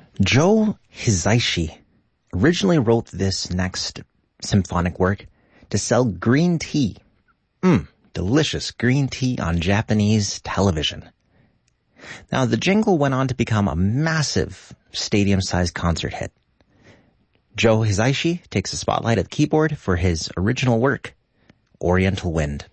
Joe Hisaishi originally wrote this next symphonic work to sell green tea. Delicious green tea on Japanese television. Now, the jingle went on to become a massive stadium-sized concert hit. Joe Hisaishi takes the spotlight at the keyboard for his original work, Oriental Wind.